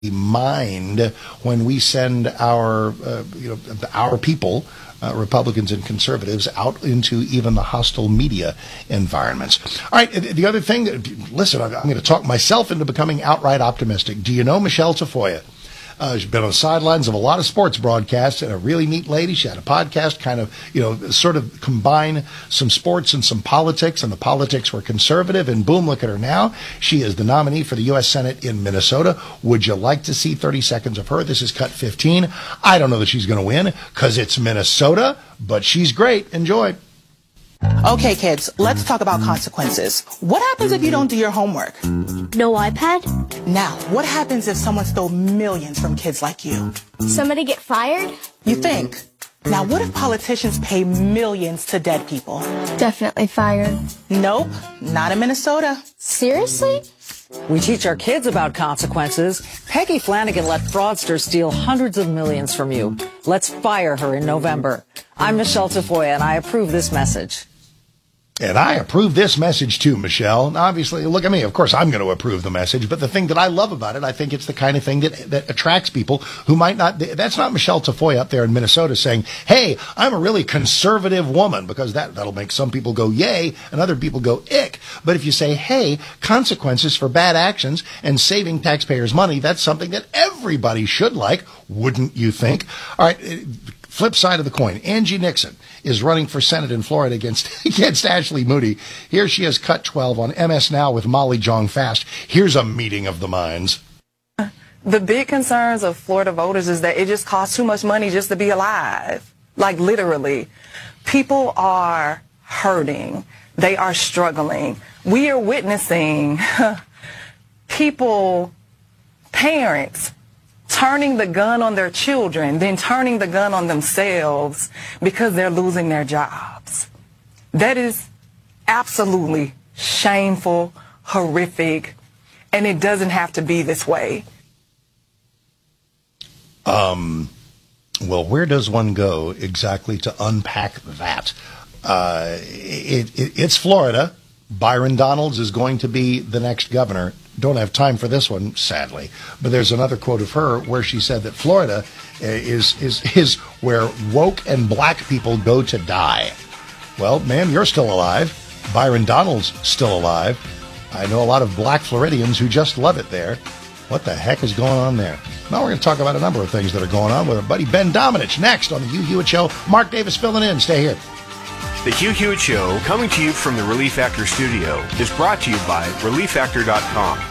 mind when we send our our people, Republicans and conservatives, out into even the hostile media environments. All right, the other thing, listen, I'm going to talk myself into becoming outright optimistic. Do you know Michelle Tafoya? She's been on the sidelines of a lot of sports broadcasts, and a really neat lady. She had a podcast, kind of, sort of combine some sports and some politics, and the politics were conservative, and boom, look at her now. She is the nominee for the U.S. Senate in Minnesota. Would you like to see 30 seconds of her? This is cut 15. I don't know that she's going to win because it's Minnesota, but she's great. Enjoy. Okay, kids, let's talk about consequences. What happens if you don't do your homework? No iPad? Now, what happens if someone stole millions from kids like you? Somebody get fired? You think. Now, what if politicians pay millions to dead people? Definitely fired. Nope, not in Minnesota. Seriously? We teach our kids about consequences. Peggy Flanagan let fraudsters steal hundreds of millions from you. Let's fire her in November. I'm Michelle Tafoya, and I approve this message. And I approve this message too, Michelle. Now, obviously, look at me. Of course, I'm going to approve the message. But the thing that I love about it, I think it's the kind of thing that attracts people who might not. That's not Michelle Tafoya up there in Minnesota saying, hey, I'm a really conservative woman, because that'll make some people go yay and other people go ick. But if you say, hey, consequences for bad actions and saving taxpayers' money, that's something that everybody should like, wouldn't you think? All right. Flip side of the coin, Angie Nixon is running for Senate in Florida against Ashley Moody. Here she is, cut 12 on MS Now with Molly Jong-Fast. Here's a meeting of the minds. The big concerns of Florida voters is that it just costs too much money just to be alive. Like, literally. People are hurting. They are struggling. We are witnessing people, parents, turning the gun on their children, then turning the gun on themselves because they're losing their jobs. That is absolutely shameful, horrific, and it doesn't have to be this way. Well, where does one go exactly to unpack that? It's Florida. Byron Donalds is going to be the next governor. Don't have time for this one, sadly. But there's another quote of her where she said that Florida is where woke and black people go to die. Well, ma'am, you're still alive. Byron Donalds still alive. I know a lot of black Floridians who just love it there. What the heck is going on there? Now we're going to talk about a number of things that are going on with our buddy Ben Domenech next on the Hugh Hewitt Show. Mark Davis filling in. Stay here. The Hugh Hewitt Show, coming to you from the Relief Factor studio, is brought to you by ReliefFactor.com.